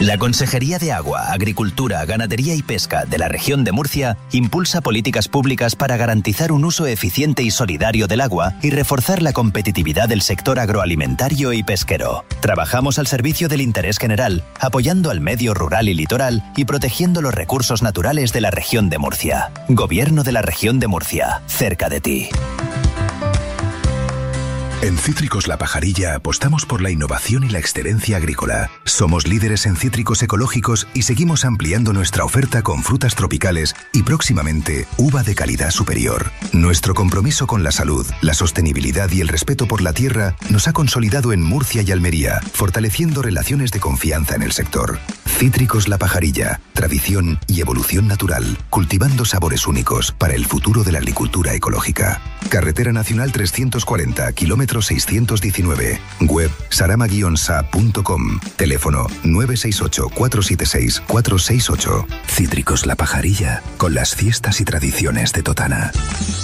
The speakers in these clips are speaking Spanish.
La Consejería de Agua, Agricultura, Ganadería y Pesca de la región de Murcia impulsa políticas públicas para garantizar un uso eficiente y solidario del agua y reforzar la competitividad del sector agroalimentario y pesquero. Trabajamos al servicio del interés general, apoyando al medio rural y litoral y protegiendo los recursos naturales de la región de Murcia. Gobierno de la región de Murcia, cerca de ti. En Cítricos La Pajarilla apostamos por la innovación y la excelencia agrícola. Somos líderes en cítricos ecológicos y seguimos ampliando nuestra oferta con frutas tropicales y próximamente uva de calidad superior. Nuestro compromiso con la salud, la sostenibilidad y el respeto por la tierra nos ha consolidado en Murcia y Almería, fortaleciendo relaciones de confianza en el sector. Cítricos La Pajarilla, tradición y evolución natural, cultivando sabores únicos para el futuro de la agricultura ecológica. Carretera Nacional 340, kilómetro 619. Web sarama-sa.com. Teléfono 968-476-468. Cítricos La Pajarilla, con las fiestas y tradiciones de Totana.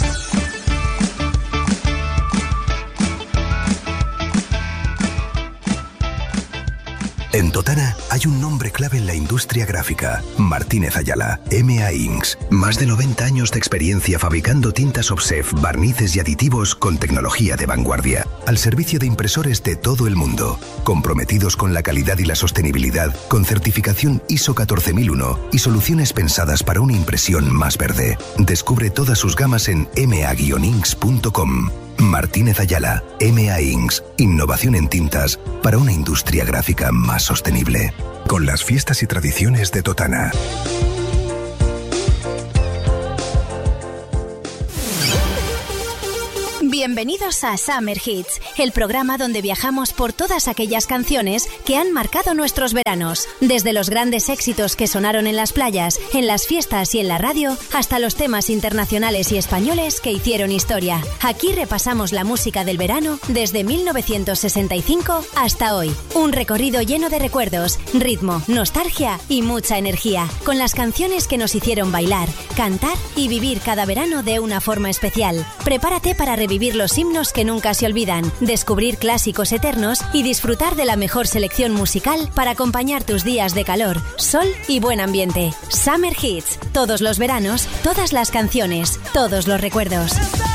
En Totana hay un nombre clave en la industria gráfica: Martínez Ayala, M.A. Inks. Más de 90 años de experiencia fabricando tintas Obsef, barnices y aditivos con tecnología de vanguardia, al servicio de impresores de todo el mundo, comprometidos con la calidad y la sostenibilidad, con certificación ISO 14001 y soluciones pensadas para una impresión más verde. Descubre todas sus gamas en ma-inks.com. Martínez Ayala, M.A. Inks. Innovación en tintas para una industria gráfica más sostenible. Con las fiestas y tradiciones de Totana. Bienvenidos a Summer Hits, el programa donde viajamos por todas aquellas canciones que han marcado nuestros veranos, desde los grandes éxitos que sonaron en las playas, en las fiestas y en la radio, hasta los temas internacionales y españoles que hicieron historia. Aquí repasamos la música del verano desde 1965 hasta hoy. Un recorrido lleno de recuerdos, ritmo, nostalgia y mucha energía, con las canciones que nos hicieron bailar, cantar y vivir cada verano de una forma especial. Prepárate para revivir los himnos que nunca se olvidan, descubrir clásicos eternos y disfrutar de la mejor selección musical para acompañar tus días de calor, sol y buen ambiente. Summer Hits, todos los veranos, todas las canciones, todos los recuerdos.